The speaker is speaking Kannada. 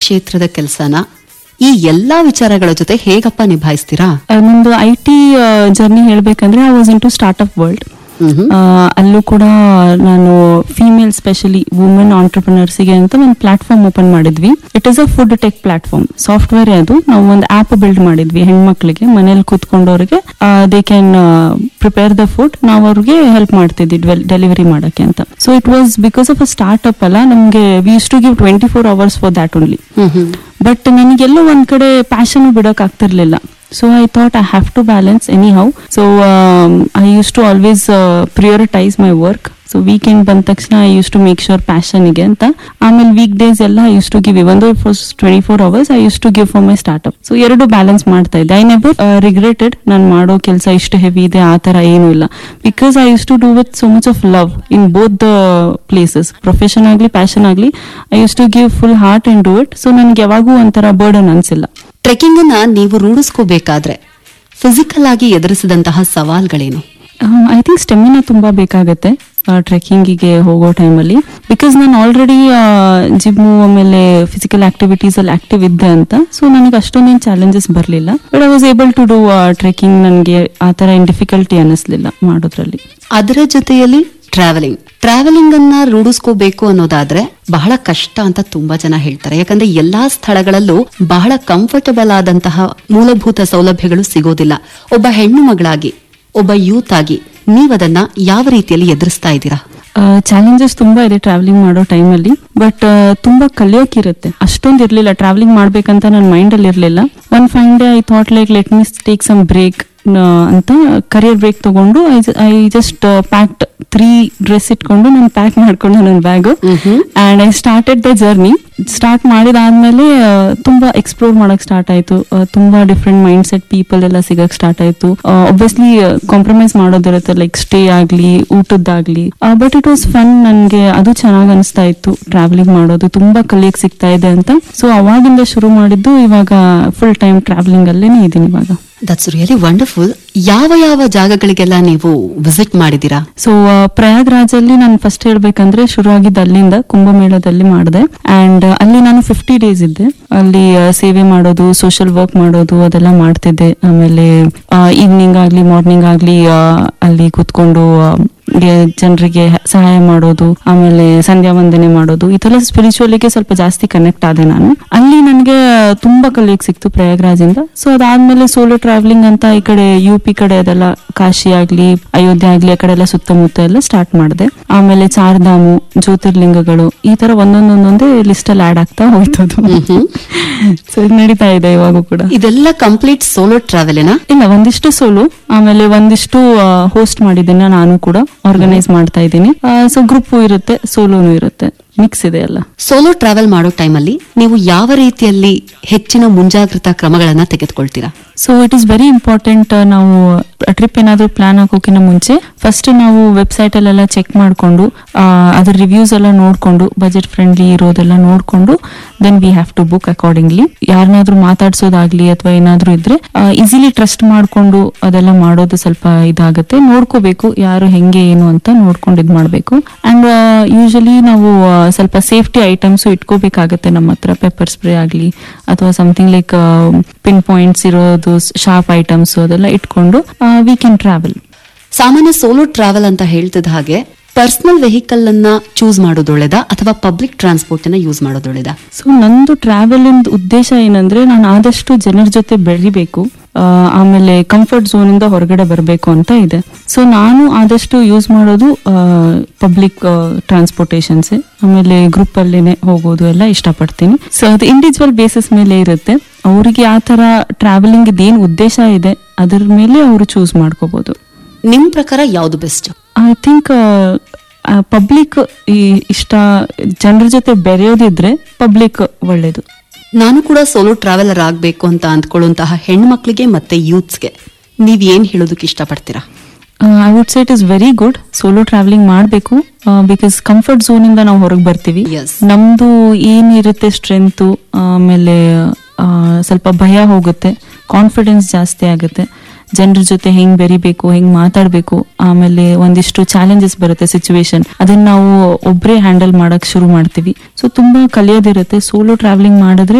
ಕ್ಷೇತ್ರದ ಕೆಲಸನ ಈ ಎಲ್ಲಾ ವಿಚಾರಗಳ ಜೊತೆ ಹೇಗಪ್ಪ ನಿಭಾಯಿಸ್ತೀರಾ? ನಂದು IT ಜರ್ನಿ ಹೇಳ್ಬೇಕಂದ್ರೆ I was in to startup world. ಅಲ್ಲೂ ಕೂಡ ನಾನು ಫೀಮೇಲ್ ಸ್ಪೆಷಲಿ ವುಮೆನ್ ಆಂಟರ್ಪ್ರಿನರ್ಸ್ಗೆ ಅಂತ ಒಂದು ಪ್ಲಾಟ್ಫಾರ್ಮ್ ಓಪನ್ ಮಾಡಿದ್ವಿ. It is a food tech platform, software. ಅದು ನಾವು ಒಂದು ಆಪ್ ಬಿಲ್ಡ್ ಮಾಡಿದ್ವಿ ಹೆಣ್ಮಕ್ಳಿಗೆ, ಮನೇಲಿ ಕೂತ್ಕೊಂಡವ್ರಿಗೆ they can prepare the food, ನಾವು ಅವ್ರಿಗೆ ಹೆಲ್ಪ್ ಮಾಡ್ತಿದ್ವಿ ಡೆಲಿವರಿ ಮಾಡಕ್ಕೆ ಅಂತ. So it was because of a startup ಅಲ್ಲ, ನಮ್ಗೆ we use to give 24 hours for that only. But ನನಗೆಲ್ಲೋ ಒಂದ್ ಕಡೆ ಪ್ಯಾಷನ್ ಬಿಡಕ್ ಆಗ್ತಿರ್ಲಿಲ್ಲ. So I thought I have to balance anyhow. So I used to always prioritize my work. So weekend ಬಂದ ತಕ್ಷಣ I used to make sure passion ಗೆ ಅಂತ. ಆಮೇಲೆ ವೀಕ್ ಡೇಸ್ ಎಲ್ಲ I used to give, even though it was 24 hours, I used to give for my startup. So ಎರಡು ಬ್ಯಾಲೆನ್ಸ್ ಮಾಡ್ತಾ ಇದ್ದೆ. I never regretted ನಾನು ಮಾಡೋ ಕೆಲಸ ಇಷ್ಟು ಹೆವಿ ಇದೆ ಆ ತರ ಏನೂ ಇಲ್ಲ. Because I used to do with so much of love in both the places. Profession ಆಗ್ಲಿ ಪ್ಯಾಷನ್ ಆಗ್ಲಿ I used to give full heart and do it. So ನನಗೆ ಯಾವಾಗೂ ಒಂಥರ ಬರ್ಡನ್ ಅನ್ಸಿಲ್ಲ. ಟ್ರೆಕಿಂಗ್ ಅನ್ನ ನೀವು ರೂಢಿಸ್ಕೋಬೇಕಾದ್ರೆ ಫಿಸಿಕಲ್ ಆಗಿ ಎದುರಿಸಿದಂತಹ ಸವಾಲ್ಗಳೇನು? ಐ ಥಿಂಕ್ ಸ್ಟೆಮಿನಾ ತುಂಬಾ ಬೇಕಾಗತ್ತೆ ಟ್ರೆಕ್ಕಿಂಗಿಗೆ ಹೋಗೋ ಟೈಮಲ್ಲಿ. ಬಿಕಾಸ್ ನಾನು ಆಲ್ರೆಡಿ ಜಿಮ್ಮು ಆಮೇಲೆ ಫಿಸಿಕಲ್ ಆಕ್ಟಿವಿಟೀಸ್ ಅಲ್ಲಿ ಆಕ್ಟಿವ್ ಇದ್ದೆ ಅಂತ. ಸೊ ನನಗೆ ಅಷ್ಟೊಂದೇನು ಚಾಲೆಂಜಸ್ ಬರಲಿಲ್ಲ. But I was able to do trekking. ನನಗೆ ಆ ತರ ಏನು ಡಿಫಿಕಲ್ಟಿ ಅನ್ನಿಸ್ಲಿಲ್ಲ ಮಾಡೋದ್ರಲ್ಲಿ. ಅದರ ಜೊತೆಯಲ್ಲಿ ಟ್ರಾವೆಲಿಂಗ್ ಅನ್ನ ರೂಢಿಸ್ಕೋಬೇಕು ಅನ್ನೋದಾದ್ರೆ ಬಹಳ ಕಷ್ಟ ಅಂತ ತುಂಬಾ ಜನ ಹೇಳ್ತಾರೆ. ಯಾಕಂದ್ರೆ ಎಲ್ಲಾ ಸ್ಥಳಗಳಲ್ಲೂ ಬಹಳ ಕಂಫರ್ಟಬಲ್ ಆದಂತಹ ಮೂಲಭೂತ ಸೌಲಭ್ಯಗಳು ಸಿಗೋದಿಲ್ಲ. ಒಬ್ಬ ಹೆಣ್ಣು ಮಗಳಾಗಿ, ಒಬ್ಬ ಯೂತ್ ಆಗಿ ನೀವದನ್ನ ಯಾವ ರೀತಿಯಲ್ಲಿ ಎದುರಿಸ್ತಾ ಇದ್ದೀರಾ? ಚಾಲೆಂಜಸ್ ತುಂಬಾ ಇದೆ ಟ್ರಾವೆಲಿಂಗ್ ಮಾಡೋ ಟೈಮಲ್ಲಿ. ಬಟ್ ತುಂಬಾ ಕಲಿಯೋಕಿರುತ್ತೆ. ಅಷ್ಟೊಂದು ಇರ್ಲಿಲ್ಲ ಟ್ರಾವೆಲಿಂಗ್ ಮಾಡ್ಬೇಕಂತ ನನ್ನ ಮೈಂಡ್ ಅಲ್ಲಿ ಇರ್ಲಿಲ್ಲ. One fine day I thought like let me take some break ಅಂತ ಕರಿಯರ್ ಬ್ರೇಕ್ ತಗೊಂಡು ಐ ಜಸ್ಟ್ ಪ್ಯಾಕ್ಡ್ 3 ಡ್ರೆಸ್ ಇಟ್ಕೊಂಡು ನಾನು ಪ್ಯಾಕ್ ಮಾಡ್ಕೊಂಡು ನನ್ನ bag and I started the journey. Start ಮಾಡಿದಾದ್ಮೇಲೆ ತುಂಬಾ ಎಕ್ಸ್ಪ್ಲೋರ್ ಮಾಡಕ್ ಸ್ಟಾರ್ಟ್ ಆಯ್ತು. ತುಂಬಾ ಡಿಫ್ರೆಂಟ್ ಮೈಂಡ್ ಸೆಟ್ ಪೀಪಲ್ ಎಲ್ಲ ಸಿಗಕ್ ಸ್ಟಾರ್ಟ್ ಆಯ್ತು. ಆಬ್ವಿಯಸ್ಲಿ ಕಾಂಪ್ರಮೈಸ್ ಮಾಡೋದಿರುತ್ತೆ, ಲೈಕ್ ಸ್ಟೇ ಆಗ್ಲಿ ಊಟದ್ದಾಗ್ಲಿ. But it was fun. ನನ್ಗೆ ಅದು ಚೆನ್ನಾಗ್ ಅನಿಸ್ತಾ ಇತ್ತು ಟ್ರಾವೆಲಿಂಗ್ ಮಾಡೋದು, ತುಂಬಾ ಕಲಿಯಕ್ ಸಿಗ್ತಾ ಇದೆ ಅಂತ. ಸೊ ಅವಾಗಿಂದ ಶುರು ಮಾಡಿದ್ದು ಇವಾಗ ಫುಲ್ ಟೈಮ್ ಟ್ರಾವೆಲಿಂಗ್ ಅಲ್ಲೇನೆ ಇದೀನಿ ಇವಾಗ. That's really wonderful. ಯಾವ ಜಾಗಗಳಿಗೆಲ್ಲ ನೀವು ವಿಸಿಟ್ ಮಾಡಿದೀರಾ? ಸೊ ಪ್ರಯಾಗ್ರಾಜ್ ಅಲ್ಲಿ ನಾನು ಫಸ್ಟ್ ಹೇಳ್ಬೇಕಂದ್ರೆ ಶುರು ಆಗಿದ್ದು ಅಲ್ಲಿಂದ, ಕುಂಭಮೇಳದಲ್ಲಿ ಮಾಡಿದೆ. ಅಂಡ್ ಅಲ್ಲಿ ನಾನು 50 days ಇದ್ದೆ. ಅಲ್ಲಿ ಸೇವೆ ಮಾಡೋದು, ಸೋಷಿಯಲ್ ವರ್ಕ್ ಮಾಡೋದು ಅದೆಲ್ಲ ಮಾಡ್ತಿದ್ದೆ. ಆಮೇಲೆ ಈವ್ನಿಂಗ್ ಆಗ್ಲಿ ಮಾರ್ನಿಂಗ್ ಆಗ್ಲಿ ಅಲ್ಲಿ ಕೂತ್ಕೊಂಡು ಜನರಿಗೆ ಸಹಾಯ ಮಾಡೋದು, ಆಮೇಲೆ ಸಂಧ್ಯಾ ವಂದನೆ ಮಾಡೋದು, ಈ ತರ ಸ್ಪಿರಿಚುವಲಿಗೆ ಸ್ವಲ್ಪ ಜಾಸ್ತಿ ಕನೆಕ್ಟ್ ಆದೆ ನಾನು. ಅಲ್ಲಿ ನನಗೆ ತುಂಬಾ ಕಲಿಯಕ್ ಸಿಕ್ತು ಪ್ರಯಾಗ್ರಾಜ್ ಇಂದ. ಸೊ ಅದಾದ್ಮೇಲೆ ಸೋಲೋ ಟ್ರಾವೆಲಿಂಗ್ ಅಂತ ಈ ಕಡೆ UP ಕಡೆ ಅದೆಲ್ಲ ಕಾಶಿ ಆಗ್ಲಿ ಅಯೋಧ್ಯೆ ಆಗ್ಲಿ ಆ ಕಡೆ ಎಲ್ಲ ಸುತ್ತಮುತ್ತ ಎಲ್ಲ ಸ್ಟಾರ್ಟ್ ಮಾಡಿದೆ. ಆಮೇಲೆ ಚಾರ್ಧಾಮು, ಜ್ಯೋತಿರ್ಲಿಂಗಗಳು, ಈ ತರ ಒಂದೊಂದೇ ಲಿಸ್ಟ್ ಅಲ್ಲಿ ಆಡ್ ಆಗ್ತಾ ಹೋಯ್ತದು. ಸೊ ಇದು ನಡೀತಾ ಇದೆ ಇವಾಗೂ ಕೂಡ. ಇದೆಲ್ಲ ಕಂಪ್ಲೀಟ್ ಸೋಲೋ ಟ್ರಾವೆಲಿನಾ? ಇಲ್ಲ, ಒಂದಿಷ್ಟು ಸೋಲೋ, ಆಮೇಲೆ ಒಂದಿಷ್ಟು ಹೋಸ್ಟ್ ಮಾಡಿದ್ದೇನೆ ನಾನು ಕೂಡ, ಆರ್ಗನೈಸ್ ಮಾಡ್ತಾ ಇದ್ದೀನಿ. ಸೊ ಗ್ರೂಪ್ ಇರುತ್ತೆ, ಸೋಲೋನು ಇರುತ್ತೆ, ಮಿಕ್ಸ್ ಇದೆ ಎಲ್ಲ. ಸೋಲೋ ಟ್ರಾವೆಲ್ ಮಾಡೋ ಟೈಮಲ್ಲಿ ನೀವು ಯಾವ ರೀತಿಯಲ್ಲಿ ಹೆಚ್ಚಿನ ಮುಂಜಾಗ್ರತಾ ಕ್ರಮಗಳನ್ನ ತೆಗೆದುಕೊಳ್ತೀರಾ? So it is very important. ನಾವು ಟ್ರಿಪ್ ಏನಾದ್ರು ಪ್ಲಾನ್ ಹಾಕೋಕಿನ ಮುಂಚೆ ಫಸ್ಟ್ ನಾವು ವೆಬ್ಸೈಟ್ ಅಲ್ಲೆಲ್ಲ ಚೆಕ್ ಮಾಡ್ಕೊಂಡು ಅದ್ರ ರಿವ್ಯೂಸ್ ಎಲ್ಲ ನೋಡ್ಕೊಂಡು ಬಜೆಟ್ ಫ್ರೆಂಡ್ಲಿ ಇರೋದೆಲ್ಲ ನೋಡ್ಕೊಂಡು then we have to book accordingly. ಯಾರನ್ನಾದ್ರೂ ಮಾತಾಡ್ಸೋದಾಗ್ಲಿ ಅಥವಾ ಏನಾದ್ರೂ ಇದ್ರೆ ಈಸಿಲಿ ಟ್ರಸ್ಟ್ ಮಾಡ್ಕೊಂಡು ಅದೆಲ್ಲ ಮಾಡೋದು ಸ್ವಲ್ಪ ಇದಾಗತ್ತೆ. ನೋಡ್ಕೋಬೇಕು ಯಾರು ಹೆಂಗೆ ಏನು ಅಂತ ನೋಡ್ಕೊಂಡು ಇದ್ ಮಾಡ್ಬೇಕು. ಅಂಡ್ ಯೂಶಲಿ ನಾವು ಸ್ವಲ್ಪ ಸೇಫ್ಟಿ ಐಟಮ್ಸ್ ಇಟ್ಕೋಬೇಕಾಗತ್ತೆ ನಮ್ಮ ಹತ್ರ. ಪೆಪ್ಪರ್ ಸ್ಪ್ರೇ ಆಗ್ಲಿ ಅಥವಾ ಸಮಥಿಂಗ್ ಲೈಕ್ ಪಿನ್ ಪಾಯಿಂಟ್ಸ್ ಇರೋದು, ಶಾರ್ಪ್ ಐಟಮ್ಸ್ ಅದೆಲ್ಲ ಇಟ್ಕೊಂಡು ವಿ ಕ್ಯಾನ್ ಟ್ರಾವೆಲ್. ಸಾಮಾನ್ಯ ಸೋಲೋ ಟ್ರಾವೆಲ್ ಅಂತ ಹೇಳ್ತಿದ್ದ ಹಾಗೆ ಪರ್ಸನಲ್ ವೆಹಿಕಲ್ ಅನ್ನ ಚೂಸ್ ಮಾಡೋದು ಒಳ್ಳೇದಾ ಅಥವಾ ಪಬ್ಲಿಕ್ ಟ್ರಾನ್ಸ್ಪೋರ್ಟ್ ಅನ್ನ ಯೂಸ್ ಮಾಡೋದು ಒಳ್ಳೇದಾ? ಸೊ ನಂದು ಟ್ರಾವೆಲ್ ಉದ್ದೇಶ ಏನಂದ್ರೆ ನಾನು ಆದಷ್ಟು ಜನರ ಜೊತೆ ಬೆಳಿಬೇಕು, ಆಮೇಲೆ ಕಂಫರ್ಟ್ ಝೋನ್ ಇಂದ ಹೊರಗಡೆ ಬರಬೇಕು ಅಂತ ಇದೆ. ಸೊ ನಾನು ಆದಷ್ಟು ಯೂಸ್ ಮಾಡೋದು ಪಬ್ಲಿಕ್ ಟ್ರಾನ್ಸ್ಪೋರ್ಟೇಷನ್ಸ್, ಆಮೇಲೆ ಗ್ರೂಪ್ ಅಲ್ಲೇನೆ ಹೋಗೋದು ಎಲ್ಲ ಇಷ್ಟಪಡ್ತೀನಿ. ಸೊ ಅದು ಇಂಡಿವಿಜುವಲ್ ಬೇಸಿಸ್ ಮೇಲೆ ಇರುತ್ತೆ. ಅವರಿಗೆ ಆ ತರ ಟ್ರಾವೆಲಿಂಗ್ ಇದೇನ್ ಉದ್ದೇಶ ಇದೆ ಅದ್ರ ಮೇಲೆ ಅವರು ಚೂಸ್ ಮಾಡ್ಕೋಬಹುದು. ನಿಮ್ ಪ್ರಕಾರ ಯಾವ್ದು ಬೆಸ್ಟ್? ಐ ಥಿಂಕ್ ಪಬ್ಲಿಕ್ ಇಷ್ಟ, ಜನರ ಜೊತೆ ಬೆರೆಯೋದಿದ್ರೆ ಪಬ್ಲಿಕ್ ಒಳ್ಳೇದು. ನಾನು ಕೂಡ ಸೋಲೋ ಟ್ರಾವೆಲರ್ ಆಗ್ಬೇಕು ಅಂತ ಅಂದ್ಕೊಳ್ಳುವಂತಹ ಹೆಣ್ಮಕ್ಳಿಗೆ ಮತ್ತೆ ಯೂತ್ಸ್ಗೆ ನೀವ್ ಏನ್ ಹೇಳೋದಕ್ಕೆ ಇಷ್ಟಪಡ್ತೀರಾ? I would say it is very good. Solo travelling ಮಾಡಬೇಕು. ಬಿಕಾಸ್ ಕಂಫರ್ಟ್ ಝೋನ್ ಇಂದ ನಾವು ಹೊರಗೆ ಬರ್ತೀವಿ. ನಮ್ದು ಏನಿರುತ್ತೆ ಸ್ಟ್ರೆಂತ್, ಆಮೇಲೆ ಸ್ವಲ್ಪ ಭಯ ಹೋಗುತ್ತೆ, ಕಾನ್ಫಿಡೆನ್ಸ್ ಜಾಸ್ತಿ ಆಗುತ್ತೆ. ಜನರ ಜೊತೆ ಹೆಂಗ್ ಬೆರಿಬೇಕು, ಹೆಂಗ್ ಮಾತಾಡ್ಬೇಕು, ಆಮೇಲೆ ಒಂದಿಷ್ಟು ಚಾಲೆಂಜಸ್ ಬರುತ್ತೆ ಸಿಚುವೇಶನ್, ಅದನ್ನ ನಾವು ಒಬ್ರೇ ಹ್ಯಾಂಡಲ್ ಮಾಡಕ್ ಶುರು ಮಾಡ್ತೀವಿ. ಸೊ ತುಂಬಾ ಕಲಿಯೋದಿರುತ್ತೆ. ಸೋಲೋ ಟ್ರಾವೆಲಿಂಗ್ ಮಾಡಿದ್ರೆ